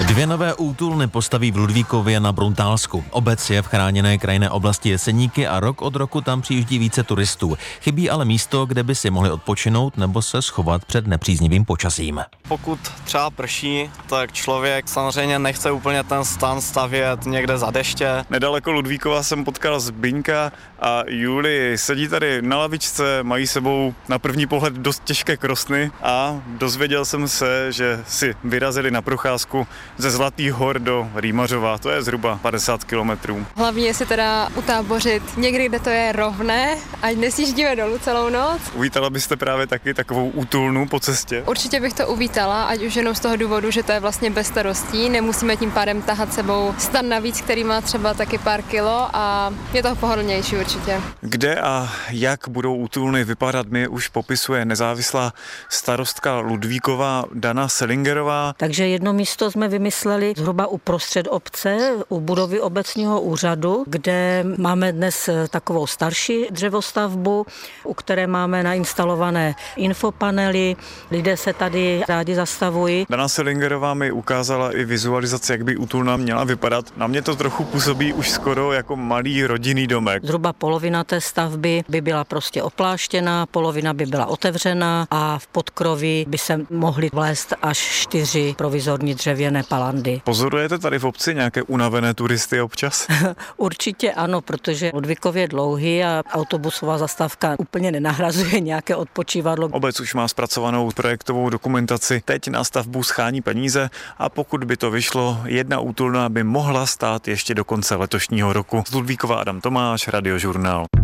2 nové útulny postaví v Ludvíkově na Bruntálsku. Obec je v chráněné krajinné oblasti Jeseníky a rok od roku tam přijíždí více turistů. Chybí ale místo, kde by si mohli odpočinout nebo se schovat před nepříznivým počasím. Pokud třeba prší, tak člověk samozřejmě nechce úplně ten stan stavět někde za deště. Nedaleko Ludvíkova jsem potkal Zbyňka a Julii. Sedí tady na lavičce, mají sebou na první pohled dost těžké krosny a dozvěděl jsem se, že si vyrazili na procházku ze Zlatých hor do Rýmařova. To je zhruba 50 kilometrů. Hlavně je si teda utábořit někdy, kde to je rovné, ať nesjíždíme dolů celou noc. Uvítala byste právě taky takovou útulnu po cestě? Určitě bych to uvítala, ať už jenom z toho důvodu, že to je vlastně bez starostí. Nemusíme tím pádem tahat sebou stan navíc, který má třeba taky pár kilo a je to pohodlnější určitě. Kde a jak budou útulny vypadat, mi už popisuje nezávislá starostka Ludvíkova Dana Selingerová. Takže jedno místo jsme vymysleli zhruba uprostřed obce, u budovy obecního úřadu, kde máme dnes takovou starší dřevostavbu, u které máme nainstalované infopanely. Lidé se tady rádi zastavují. Dana Selingerová mi ukázala i vizualizaci, jak by útulna měla vypadat. Na mě to trochu působí už skoro jako malý rodinný domek. Zhruba polovina té stavby by byla prostě opláštěná, polovina by byla otevřená a v podkroví by se mohly vlézt až 4 provizorní dřevěné palandy. Pozorujete tady v obci nějaké unavené turisty občas? Určitě ano, protože Ludvíkov je dlouhý a autobusová zastávka úplně nenahrazuje nějaké odpočívadlo. Obec už má zpracovanou projektovou dokumentaci, teď na stavbu schání peníze a pokud by to vyšlo, jedna útulna by mohla stát ještě do konce letošního roku. Z Ludvíkova Adam Tomáš, Radiožurnál.